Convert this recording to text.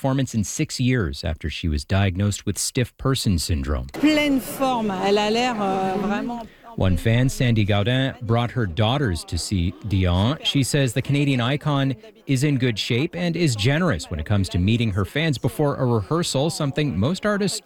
performance in 6 years after she was diagnosed with stiff person syndrome. Pleine forme. Elle a l'air vraiment... One fan, Sandy Gaudin, brought her daughters to see Dion. She says the Canadian icon is in good shape and is generous when it comes to meeting her fans before a rehearsal, something most artists